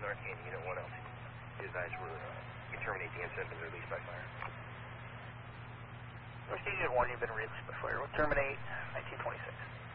Arcane, Unit 1 LT. His eyes were, you terminate the incident and released by fire. North Unit 1, you've been released by fire. We'll terminate 1926.